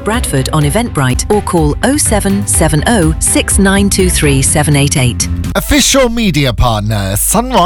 Bradford on Eventbrite or call 0770 6923 788. Official media partner, Sunrise